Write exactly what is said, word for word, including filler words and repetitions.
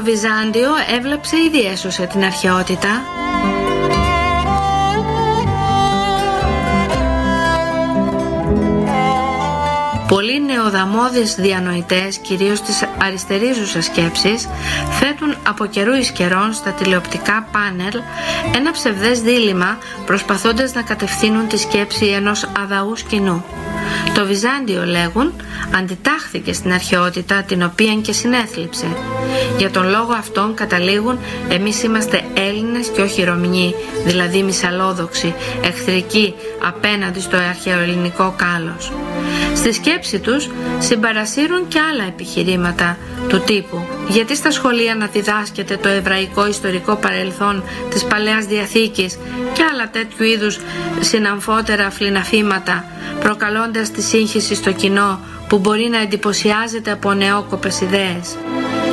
Βυζάντιο έβλαψε ή διέσωσε την αρχαιότητα? Πολλοί νεοδαμώδεις διανοητές, κυρίως της αριστερίζουσας σκέψης, θέτουν από καιρού εις καιρόν στα τηλεοπτικά πάνελ ένα ψευδές δίλημμα, προσπαθώντας να κατευθύνουν τη σκέψη ενός αδαούς κοινού. Το Βυζάντιο, λέγουν, αντιτάχθηκε στην αρχαιότητα, την οποία και συνέθλιψε. Για τον λόγο αυτόν καταλήγουν, εμείς είμαστε Έλληνες και όχι Ρωμιοί, δηλαδή μυσαλλόδοξοι, εχθρικοί απέναντι στο αρχαιοελληνικό κάλος. Στη σκέψη τους συμπαρασύρουν και άλλα επιχειρήματα του τύπου: γιατί στα σχολεία να διδάσκεται το εβραϊκό ιστορικό παρελθόν της Παλαιάς Διαθήκης και άλλα τέτοιου είδους συναμφότερα φλιναφήματα, προκαλώντας τη σύγχυση στο κοινό που μπορεί να εντυπωσιάζεται από νεόκοπες ιδέες.